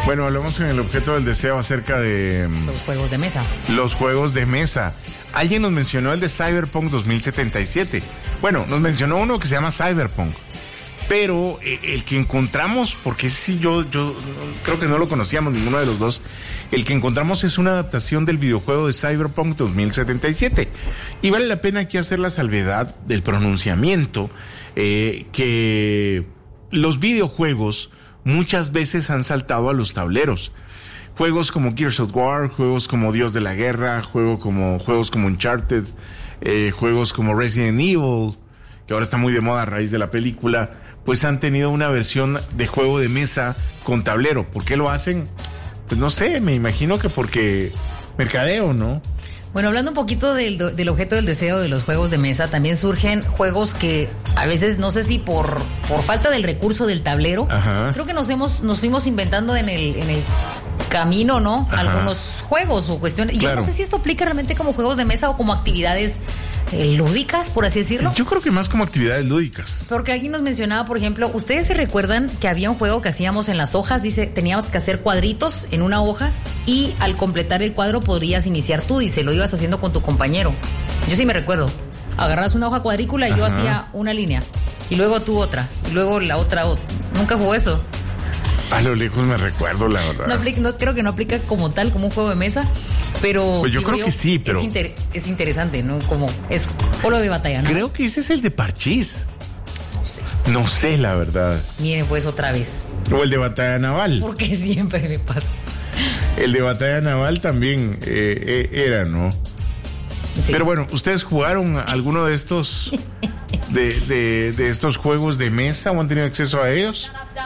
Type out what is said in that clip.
Bueno, hablamos en el objeto del deseo acerca de Los juegos de mesa. los juegos de mesa. Alguien nos mencionó el de Cyberpunk 2077. Bueno, nos mencionó uno que se llama Cyberpunk. Pero el que encontramos, porque sí, yo creo que no lo conocíamos ninguno de los dos. El que encontramos es una adaptación del videojuego de Cyberpunk 2077. Y vale la pena aquí hacer la salvedad del pronunciamiento, que los videojuegos muchas veces han saltado a los tableros. Juegos como Gears of War, juegos como Dios de la Guerra, juegos como Uncharted, juegos como Resident Evil, que ahora está muy de moda a raíz de la película, pues han tenido una versión de juego de mesa con tablero. ¿Por qué lo hacen? Pues no sé, me imagino que porque mercadeo, ¿no? Bueno, hablando un poquito del objeto del deseo de los juegos de mesa, también surgen juegos que a veces, no sé si por falta del recurso del tablero, Ajá. creo que nos fuimos inventando en el camino, ¿no? Ajá. Algunos juegos o cuestiones. Y Claro. yo no sé si esto aplica realmente como juegos de mesa o como actividades lúdicas, por así decirlo. Yo creo que más como actividades lúdicas. Porque aquí nos mencionaba, por ejemplo, ¿ustedes se recuerdan que había un juego que hacíamos en las hojas? Dice, teníamos que hacer cuadritos en una hoja y al completar el cuadro podrías iniciar tú, dice, lo ibas haciendo con tu compañero. Yo sí me recuerdo. Agarras una hoja cuadrícula y yo hacía una línea. Y luego tú otra. Y luego la otra. Nunca jugó eso. A lo lejos me recuerdo, la verdad. Creo que no aplica como tal, como un juego de mesa. Pero Pues yo creo que sí, pero es interesante, ¿no? Como es polo de batalla, ¿no? creo que ese es el de Parchís. No sé. No sé, la verdad. Miren, pues otra vez. O el de batalla naval. Porque siempre me pasa. El de batalla naval también era, ¿no? Sí. Pero bueno, ¿ustedes jugaron alguno de estos de estos juegos de mesa o han tenido acceso a ellos?